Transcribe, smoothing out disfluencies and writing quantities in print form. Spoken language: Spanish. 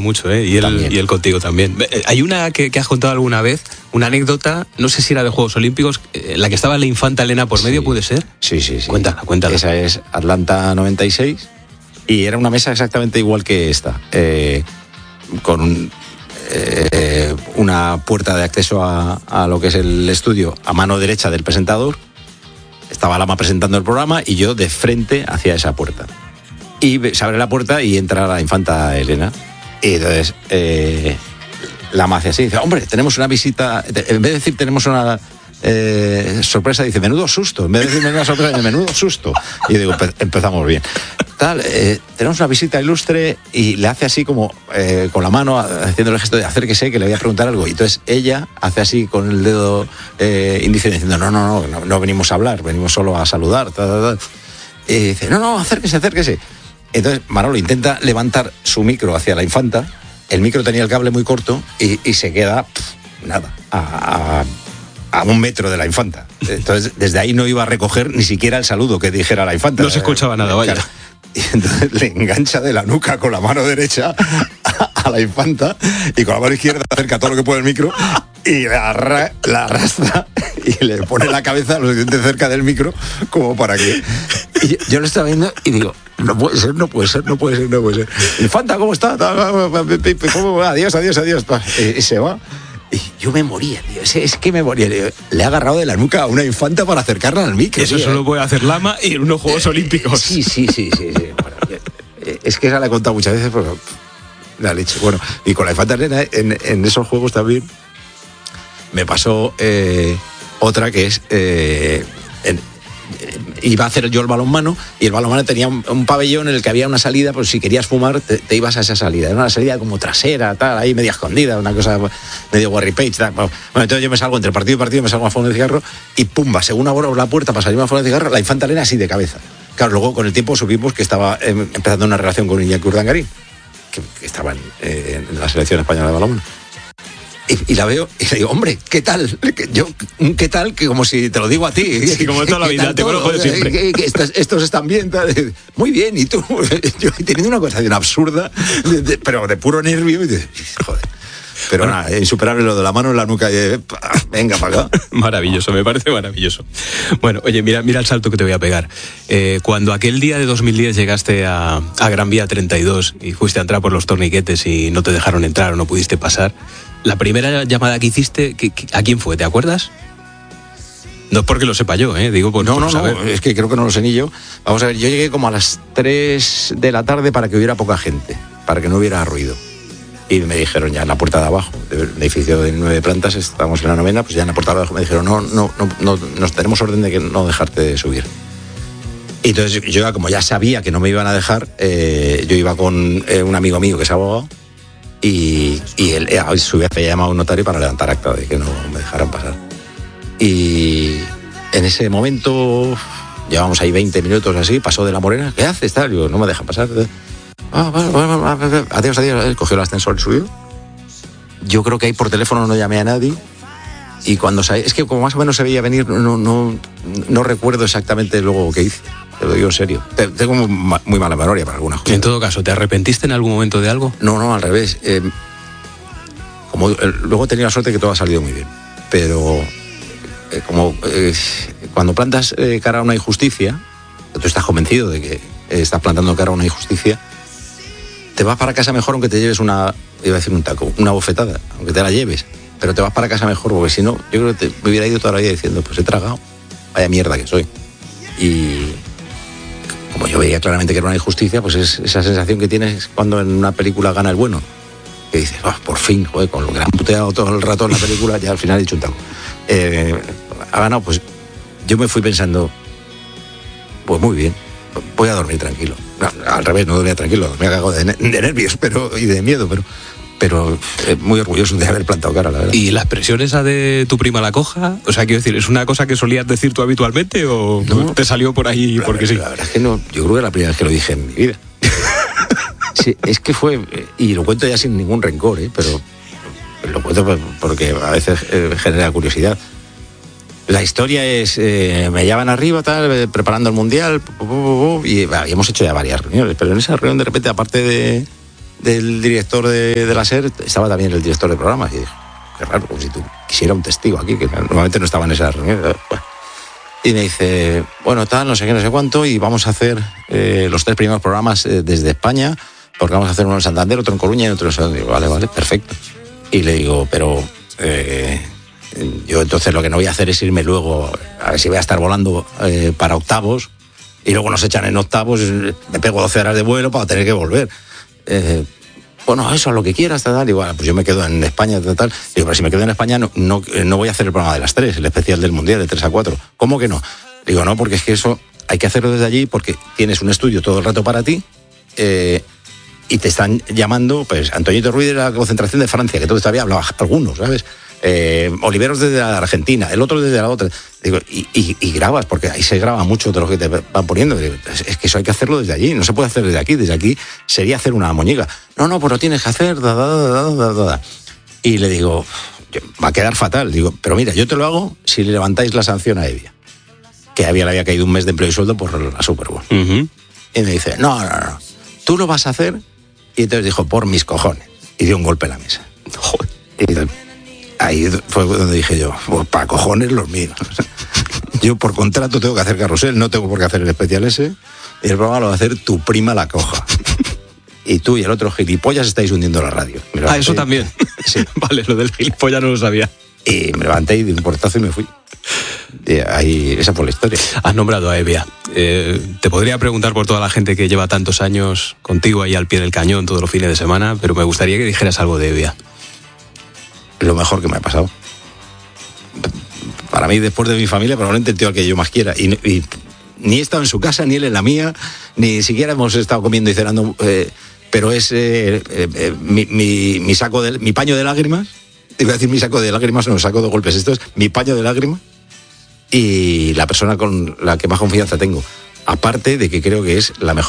mucho, y él contigo también. Hay una que has contado alguna vez, una anécdota, no sé si era de Juegos Olímpicos, en la que estaba la infanta Elena por medio, ¿puede ser? Sí. Cuéntala. Esa es Atlanta 96 y era una mesa exactamente igual que esta, con una puerta de acceso a lo que es el estudio a mano derecha del presentador. Estaba Lama presentando el programa y yo de frente hacia esa puerta. Y se abre la puerta y entra la infanta Elena. Y entonces Lama hace así, dice, hombre, tenemos una visita, en vez de decir tenemos una sorpresa, dice, menudo susto. En vez de decir menuda sorpresa, dice, menudo susto. Y yo digo, empezamos bien. Tenemos una visita ilustre, y le hace así como con la mano, haciendo el gesto de acérquese, que le voy a preguntar algo. Y entonces ella hace así con el dedo índice diciendo, no venimos a hablar, venimos solo a saludar. Y dice, no, acérquese. Entonces Manolo intenta levantar su micro hacia la infanta. El micro tenía el cable muy corto y se queda a 1 metro de la infanta. Entonces desde ahí no iba a recoger ni siquiera el saludo que dijera la infanta. No se escuchaba nada, vaya. Y entonces le engancha de la nuca con la mano derecha a la infanta, y con la mano izquierda acerca todo lo que puede el micro y la arrastra y le pone la cabeza lo suficiente cerca del micro como para que... Y yo lo estaba viendo y digo, no puede ser. Infanta, ¿cómo está? Adiós. Y se va. Y yo me moría, tío. Es que me moría. Le ha agarrado de la nuca a una infanta para acercarla al micro. Eso solo puede hacer Lama y en unos Juegos Olímpicos. Sí. Bueno, es que esa la he contado muchas veces, pero la leche. Bueno, y con la infanta Elena, en esos juegos también me pasó otra que es... iba a hacer yo el balonmano, y el balonmano tenía un pabellón en el que había una salida, pues si querías fumar te ibas a esa salida. Era una salida como trasera, tal, ahí media escondida, una cosa medio Warry Page, tal. Bueno, entonces yo me salgo entre partido y partido, me salgo a fondo de cigarro y pumba, según abro la puerta para salirme a fondo de cigarro, la infanta Elena así de cabeza. Claro, luego con el tiempo supimos que estaba empezando una relación con Iñaki Urdangarín, que estaba en la selección española de balonmano. Y la veo y le digo, hombre, ¿qué tal? ¿Qué tal? Que como si te lo digo a ti. Sí, como toda la vida, te conozco de siempre. Estos están bien, tal. Muy bien, y tú, yo he tenido una conversación absurda, pero de puro nervio, y joder. Pero bueno, nada, insuperable lo de la mano en la nuca, y venga para acá. Maravilloso, me parece maravilloso. Bueno, oye, mira el salto que te voy a pegar. Cuando aquel día de 2010 llegaste a Gran Vía 32 y fuiste a entrar por los torniquetes y no te dejaron entrar o no pudiste pasar, la primera llamada que hiciste, ¿a quién fue? ¿Te acuerdas? No es porque lo sepa yo, digo por saber. No, es que creo que no lo sé ni yo. Vamos a ver, yo llegué como a las 3 de la tarde para que hubiera poca gente, para que no hubiera ruido. Y me dijeron ya en la puerta de abajo, del edificio de 9 plantas, estábamos en la 9ª, pues ya en la puerta de abajo me dijeron, no, nos tenemos orden de que no dejarte subir. Y entonces yo, como ya sabía que no me iban a dejar, yo iba con un amigo mío que es abogado, y él su vez había llamado a un notario para levantar acta de que no me dejaran pasar. Y en ese momento, llevamos ahí 20 minutos así, pasó de la Morena, ¿qué haces? Tal? Yo, no me dejan pasar. Adiós, cogió el ascensor suyo. Yo creo que ahí por teléfono no llamé a nadie. Y cuando es que como más o menos se veía venir, no recuerdo exactamente luego qué hice. Te lo digo en serio. Tengo muy mala memoria para algunas cosas. En todo caso, ¿te arrepentiste en algún momento de algo? No, al revés. Luego he tenido la suerte que todo ha salido muy bien. Pero cuando plantas cara a una injusticia, tú estás convencido de que estás plantando cara a una injusticia, te vas para casa mejor aunque te lleves una bofetada, aunque te la lleves. Pero te vas para casa mejor, porque si no, yo creo que me hubiera ido toda la vida diciendo, pues he tragado, vaya mierda que soy. Y como yo veía claramente que era una injusticia, pues es esa sensación que tienes cuando en una película gana el bueno, que dices, por fin, joder, con lo que han puteado todo el rato en la película, ya al final he dicho un taco. Ha ganado, pues yo me fui pensando, pues muy bien, voy a dormir tranquilo. No, al revés, no dormía tranquilo, me he cagado de nervios y de miedo, pero muy orgulloso de haber plantado cara, la verdad. ¿Y la expresión esa de tu prima la coja? O sea, quiero decir, ¿es una cosa que solías decir tú habitualmente o no, te salió por ahí porque sí? La verdad es que no, yo creo que es la primera vez que lo dije en mi vida. Sí, es que fue, y lo cuento ya sin ningún rencor, pero lo cuento porque a veces genera curiosidad. La historia es, me llevan arriba, tal, preparando el Mundial, y habíamos hecho ya varias reuniones, pero en esa reunión de repente, aparte de del director de la SER estaba también el director de programas. Y dije, qué raro, como si tú quisiera un testigo aquí, que normalmente no estaba en esa reunión. Bueno. Y me dice, bueno, tal, no sé qué, no sé cuánto, y vamos a hacer los 3 primeros programas desde España, porque vamos a hacer uno en Santander, otro en Coruña y otro en Santander. Digo, vale, perfecto. Y le digo, pero yo entonces lo que no voy a hacer es irme luego, a ver si voy a estar volando para octavos, y luego nos echan en octavos, me pego 12 horas de vuelo para tener que volver. Bueno, eso, lo que quieras, tal. Digo, pues yo me quedo en España, tal. Digo, pero si me quedo en España no voy a hacer el programa de las 3, el especial del Mundial de 3 a 4. ¿Cómo que no? Digo, no, porque es que eso hay que hacerlo desde allí porque tienes un estudio todo el rato para ti y te están llamando, pues, Antoñito Ruiz de la concentración de Francia, que todo todavía hablaba algunos, ¿sabes? Oliveros desde la Argentina, el otro desde la otra. Digo, y grabas, porque ahí se graba mucho de lo que te van poniendo. Digo, es que eso hay que hacerlo desde allí, no se puede hacer desde aquí sería hacer una moñiga. No, pero tienes que hacer, Y le digo, va a quedar fatal. Digo, pero mira, yo te lo hago si le levantáis la sanción a Evia, que a Evia le había caído un mes de empleo y sueldo por la Super Bowl. Uh-huh. Y me dice, no, tú lo vas a hacer. Y entonces dijo, por mis cojones. Y dio un golpe en la mesa. Joder. Y ahí fue donde dije yo, pues para cojones los míos. Yo por contrato tengo que hacer carrusel, no tengo por qué hacer el especial ese, y el programa lo va a hacer tu prima la coja. Y tú y el otro gilipollas estáis hundiendo la radio. Eso también. Sí. Vale, lo del gilipollas no lo sabía. Y me levanté y di un portazo y me fui. Y ahí, esa fue la historia. Has nombrado a Evia. Te podría preguntar por toda la gente que lleva tantos años contigo ahí al pie del cañón todos los fines de semana, pero me gustaría que dijeras algo de Evia. Lo mejor que me ha pasado. Para mí, después de mi familia, probablemente el tío al que yo más quiera. Y ni he estado en su casa, ni él en la mía, ni siquiera hemos estado comiendo y cenando, pero es mi saco mi paño de lágrimas. Iba a decir mi saco de lágrimas, no, saco de golpes. Esto es mi paño de lágrimas y la persona con la que más confianza tengo. Aparte de que creo que es la mejor